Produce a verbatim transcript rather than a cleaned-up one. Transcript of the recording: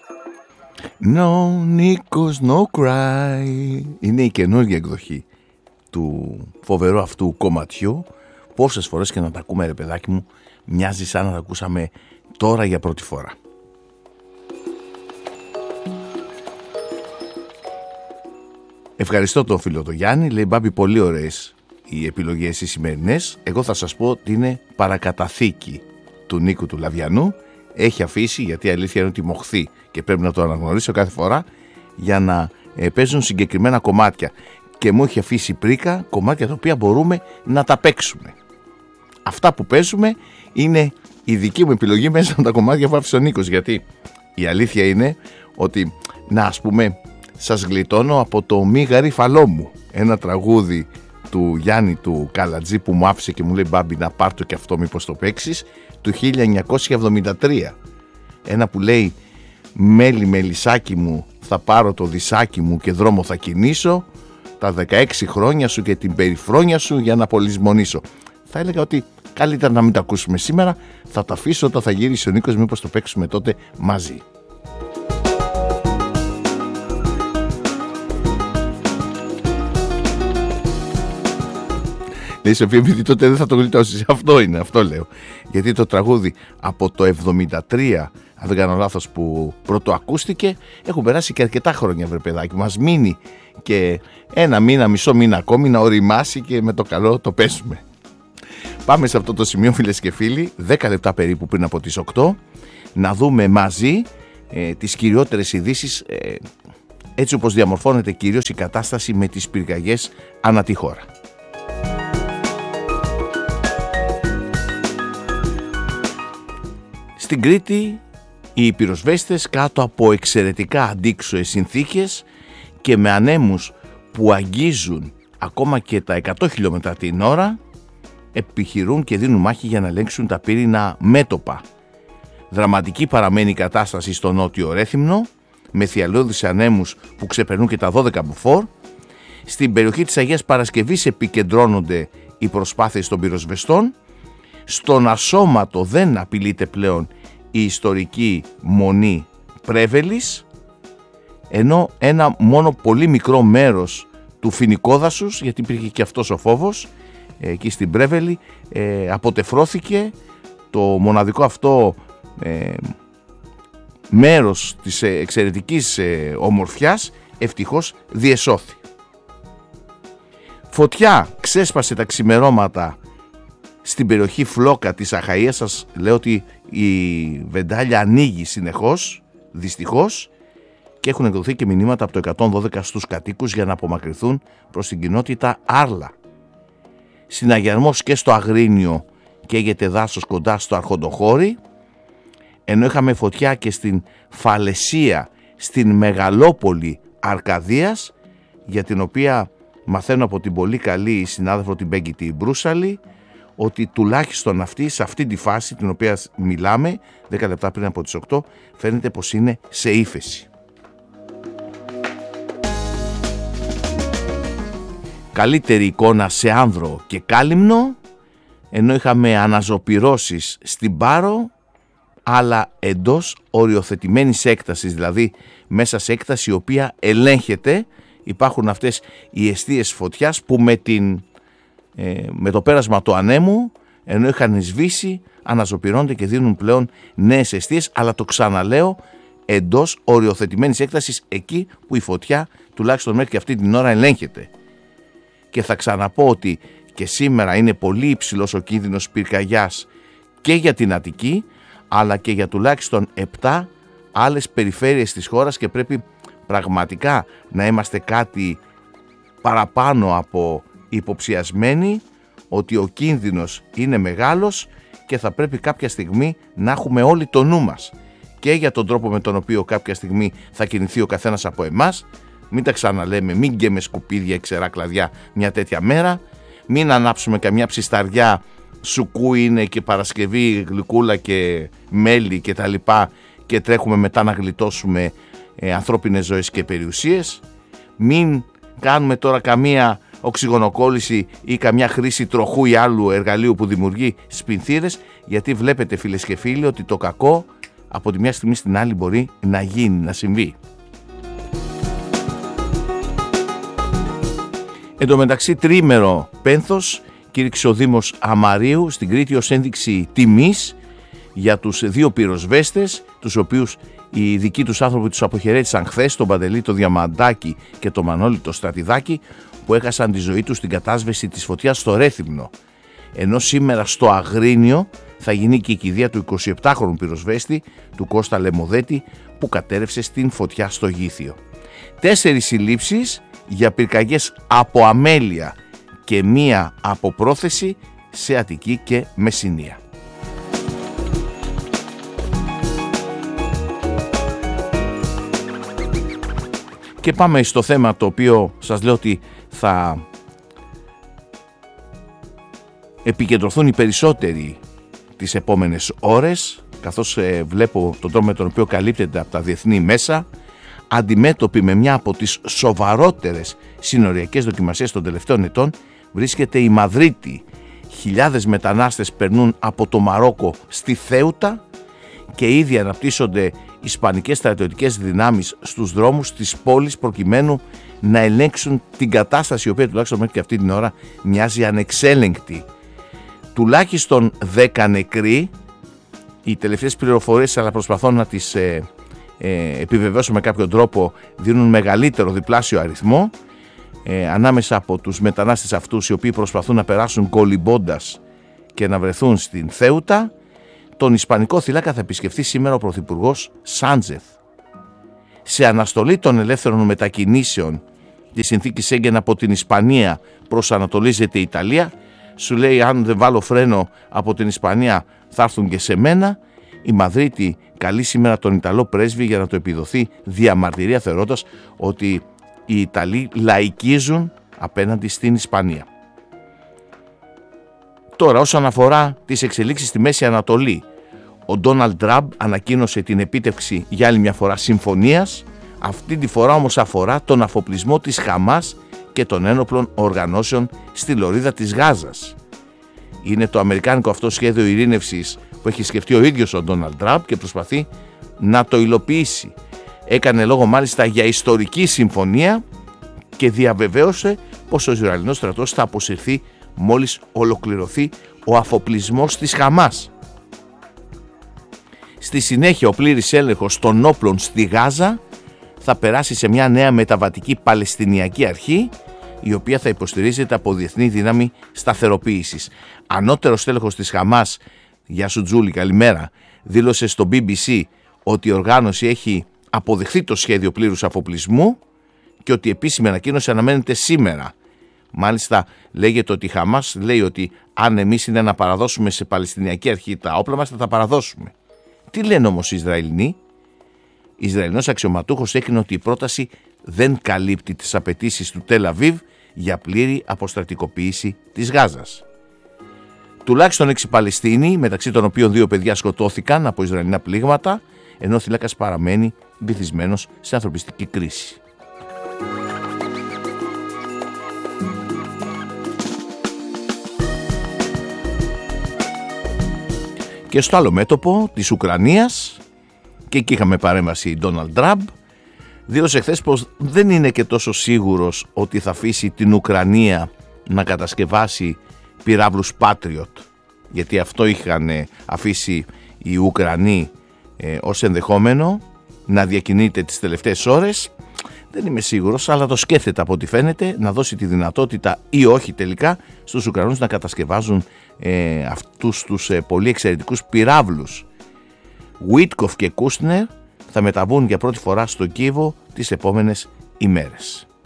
No, Νίκος, no cry. Είναι η καινούργια εκδοχή του φοβερού αυτού κομματιού. Πόσες φορές και να τα ακούμε, ρε παιδάκι μου, μοιάζει σαν να τα ακούσαμε τώρα για πρώτη φορά. Ευχαριστώ τον φίλο τον Γιάννη. Λέει, Μπάμπη, πολύ ωραίες οι επιλογές οι σημερινές. Εγώ θα σας πω ότι είναι παρακαταθήκη του Νίκου του Λαβιανού. Έχει αφήσει, γιατί η αλήθεια είναι ότι μοχθεί και πρέπει να το αναγνωρίσω κάθε φορά, για να ε, παίζουν συγκεκριμένα κομμάτια. Και μου έχει αφήσει πρίκα κομμάτια τα οποία μπορούμε να τα παίξουμε. Αυτά που παίζουμε είναι η δική μου επιλογή μέσα από τα κομμάτια που άφησε ο Νίκος. Γιατί η αλήθεια είναι ότι, να ας πούμε, σας γλιτώνω από το «Μη γαρίφαλό μου», ένα τραγούδι του Γιάννη του Καλατζή που μου άφησε και μου λέει, Μπάμπη, να πάρ' το και αυτό μήπως το παίξεις, του χίλια εννιακόσια εβδομήντα τρία. Ένα που λέει, μέλι μελισσάκι μου, θα πάρω το δισάκι μου και δρόμο θα κινήσω, τα δεκαέξι χρόνια σου και την περιφρόνια σου για να πολυσμονήσω. Θα έλεγα ότι καλύτερα να μην τα ακούσουμε σήμερα, θα τα αφήσω όταν θα γυρίσει ο Νίκος, μήπως το παίξουμε τότε μαζί. Λέει Σοφία, επειδή τότε δεν θα το γλιτώσεις. Αυτό είναι, αυτό λέω. Γιατί το τραγούδι από το εβδομήντα τρία, αν δεν κάνω λάθος, που πρώτο ακούστηκε, έχουν περάσει και αρκετά χρόνια, βρε παιδάκι. Μας μείνει και ένα μήνα, μισό μήνα ακόμη να οριμάσει και με το καλό το πέσουμε. Πάμε σε αυτό το σημείο, φίλες και φίλοι, δέκα λεπτά περίπου πριν από τις οκτώ, να δούμε μαζί ε, τις κυριότερες ειδήσεις, ε, έτσι όπως διαμορφώνεται κυρίως η κατάσταση με τις πυρκαγιές ανά τη χώρα. Στην Κρήτη οι πυροσβέστες, κάτω από εξαιρετικά αντίξωες συνθήκες και με ανέμους που αγγίζουν ακόμα και τα εκατό χιλιόμετρα την ώρα, επιχειρούν και δίνουν μάχη για να ελέγξουν τα πύρινα μέτωπα. Δραματική παραμένει η κατάσταση στο νότιο Ρέθυμνο, με θυελλώδεις ανέμους που ξεπερνούν και τα δώδεκα μποφόρ. Στην περιοχή της Αγίας Παρασκευής επικεντρώνονται οι προσπάθειες των πυροσβεστών. Στον Ασώματο δεν απειλείται πλέον η ιστορική μονή Πρέβελης, ενώ ένα μόνο πολύ μικρό μέρος του Φοινικόδασους, γιατί υπήρχε και αυτός ο φόβος εκεί στην Πρέβελη, ε, αποτεφρώθηκε. Το μοναδικό αυτό ε, μέρος της εξαιρετικής ε, ομορφιάς ευτυχώς διεσώθη. Φωτιά ξέσπασε τα ξημερώματα στην περιοχή Φλόκα της Αχαΐας. Σας λέω ότι η βεντάλια ανοίγει συνεχώς, δυστυχώς, και έχουν εκδοθεί και μηνύματα από το εκατόν δώδεκα στους κατοίκους για να απομακρυνθούν προς την κοινότητα Άρλα. Στην Αγιαρμός και στο Αγρίνιο καίγεται δάσος κοντά στο Αρχοντοχώρι, ενώ είχαμε φωτιά και στην Φαλαισία, στην Μεγαλόπολη Αρκαδίας, για την οποία μαθαίνω από την πολύ καλή συνάδελφο την Μπέγκη την Μπρούσαλη, ότι τουλάχιστον αυτή, σε αυτή τη φάση την οποία μιλάμε, δέκα λεπτά πριν από τις οκτώ, φαίνεται πως είναι σε ύφεση. Καλύτερη εικόνα σε Άνδρο και Κάλυμνο, ενώ είχαμε αναζωπυρώσεις στην Πάρο, αλλά εντός οριοθετημένης έκτασης, δηλαδή μέσα σε έκταση η οποία ελέγχεται. Υπάρχουν αυτές οι εστίες φωτιάς που με, την, ε, με το πέρασμα του ανέμου, ενώ είχαν σβήσει, αναζωπυρώνται και δίνουν πλέον νέες εστίες, αλλά το ξαναλέω, εντός οριοθετημένης έκτασης, εκεί που η φωτιά τουλάχιστον μέχρι και αυτή την ώρα ελέγχεται. Και θα ξαναπώ ότι και σήμερα είναι πολύ υψηλός ο κίνδυνος πυρκαγιάς και για την Αττική, αλλά και για τουλάχιστον επτά άλλες περιφέρειες της χώρας, και πρέπει πραγματικά να είμαστε κάτι παραπάνω από υποψιασμένοι ότι ο κίνδυνος είναι μεγάλος και θα πρέπει κάποια στιγμή να έχουμε όλοι το νου μας και για τον τρόπο με τον οποίο κάποια στιγμή θα κινηθεί ο καθένας από εμάς. Μην τα ξαναλέμε, μην γκαίμε σκουπίδια ή ξερά κλαδιά μια τέτοια μέρα, μην ανάψουμε καμιά ψισταριά, σουκού είναι και Παρασκευή, γλυκούλα και μέλι και τα λοιπά, και τρέχουμε μετά να γλιτώσουμε ε, ανθρώπινες ζωές και περιουσίες. Μην κάνουμε τώρα καμία οξυγονοκόλληση ή καμιά χρήση τροχού ή άλλου εργαλείου που δημιουργεί σπινθήρες, γιατί βλέπετε, φίλες και φίλοι, ότι το κακό από τη μια στιγμή στην άλλη μπορεί να γίνει, να συμβεί. Εν τω μεταξύ, τριήμερο πένθος κήρυξε ο Δήμος Αμαρίου στην Κρήτη ως ένδειξη τιμής για τους δύο πυροσβέστες, τους οποίους οι δικοί τους άνθρωποι τους αποχαιρέτησαν χθες, τον Παντελή το Διαμαντάκη και τον Μανώλη το Στρατιδάκη, που έχασαν τη ζωή τους στην κατάσβεση της φωτιάς στο Ρέθυμνο. Ενώ σήμερα στο Αγρίνιο θα γίνει και η κηδεία του εικοσιεπτάχρονου πυροσβέστη, του Κώστα Λεμοδέτη, που κατέρευσε στην φωτιά στο Γήθιο. Τέσσερις συλλήψεις για πυρκαγιές από αμέλεια και μία από πρόθεση σε Αττική και Μεσσηνία. Και πάμε στο θέμα το οποίο σας λέω ότι θα επικεντρωθούν οι περισσότεροι τις επόμενες ώρες, καθώς ε, βλέπω τον τρόπο με τον οποίο καλύπτεται από τα διεθνή μέσα, αντιμέτωπη με μια από τις σοβαρότερες συνοριακές δοκιμασίες των τελευταίων ετών, βρίσκεται η Μαδρίτη. Χιλιάδες μετανάστες περνούν από το Μαρόκο στη Θέουτα και ήδη αναπτύσσονται ισπανικές στρατιωτικές δυνάμεις στους δρόμους της πόλης προκειμένου να ελέγξουν την κατάσταση, η οποία τουλάχιστον μέχρι και αυτή την ώρα μοιάζει ανεξέλεγκτη. Τουλάχιστον δέκα νεκροί, οι τελευταίες πληροφορίες, αλλά προσπαθώ να τις ε, ε, επιβεβαιώσω με κάποιο τρόπο, δίνουν μεγαλύτερο διπλάσιο αριθμό ε, ανάμεσα από τους μετανάστες αυτούς οι οποίοι προσπαθούν να περάσουν κολυμπώντας και να βρεθούν στην Θέουτα. Τον Ισπανικό θύλακα θα επισκεφθεί σήμερα ο Πρωθυπουργός Σάντζεθ. Σε αναστολή των ελεύθερων μετακινήσεων της συνθήκης Σέγγεν από την Ισπανία προς ανατολίζεται η Ιταλία. Σου λέει, αν δεν βάλω φρένο από την Ισπανία θα έρθουν και σε μένα. Η Μαδρίτη καλεί σήμερα τον Ιταλό πρέσβη για να το επιδοθεί διαμαρτυρία, θεωρώντας ότι οι Ιταλοί λαϊκίζουν απέναντι στην Ισπανία. Τώρα, όσον αφορά τις εξελίξεις στη Μέση Ανατολή, ο Ντόναλντ Τραμπ ανακοίνωσε την επίτευξη για άλλη μια φορά συμφωνίας. Αυτή τη φορά όμως αφορά τον αφοπλισμό της Χαμάς και των ένοπλων οργανώσεων στη λωρίδα της Γάζας. Είναι το αμερικάνικο αυτό σχέδιο ειρήνευσης που έχει σκεφτεί ο ίδιος ο Ντόναλντ Τραμπ και προσπαθεί να το υλοποιήσει. Έκανε λόγο μάλιστα για ιστορική συμφωνία και διαβεβαίωσε πως ο Ισραηλινός στρατός θα αποσυρθεί μόλις ολοκληρωθεί ο αφοπλισμός της Χαμάς. Στη συνέχεια ο πλήρης έλεγχος των όπλων στη Γάζα θα περάσει σε μια νέα μεταβατική Παλαιστινιακή αρχή, η οποία θα υποστηρίζεται από διεθνή δύναμη σταθεροποίησης. Ανώτερος τέλεχος της Χαμάς, γεια σου Τζούλη, καλημέρα, δήλωσε στο μπι μπι σι ότι η οργάνωση έχει αποδεχθεί το σχέδιο πλήρους αφοπλισμού και ότι η επίσημη ανακοίνωση αναμένεται σήμερα. Μάλιστα λέγεται ότι η Χαμάς λέει ότι αν εμείς είναι να παραδώσουμε σε Παλαιστινιακή αρχή τα όπλα μας, θα τα παραδώσουμε. Τι λένε όμως οι Ισραηλινοί? Ισραηλινός αξιωματούχος έκρινε ότι η πρόταση δεν καλύπτει τις απαιτήσεις του Τελ Αβίβ για πλήρη αποστρατικοποίηση της Γάζας. Τουλάχιστον έξι Παλαιστίνοι, μεταξύ των οποίων δύο παιδιά, σκοτώθηκαν από Ισραηλινά πλήγματα, ενώ ο θύλακας παραμένει βυθισμένος σε ανθρωπιστική κρίση. Και στο άλλο μέτωπο της Ουκρανίας, και εκεί είχαμε παρέμβαση Ντόναλντ Τραμπ, δήλωσε χθες πως δεν είναι και τόσο σίγουρος ότι θα αφήσει την Ουκρανία να κατασκευάσει πυράβλους Patriot, γιατί αυτό είχαν αφήσει οι Ουκρανοί ε, ως ενδεχόμενο να διακινείται τις τελευταίες ώρες. Δεν είμαι σίγουρος, αλλά το σκέφτεται από ό,τι φαίνεται, να δώσει τη δυνατότητα ή όχι τελικά στους Ουκρανούς να κατασκευάζουν ε, αυτούς τους ε, πολύ εξαιρετικούς πυράβλους. Βίτκοφ και Κούστνερ θα μεταβούν για πρώτη φορά στο Κίεβο τις επόμενες ημέρες.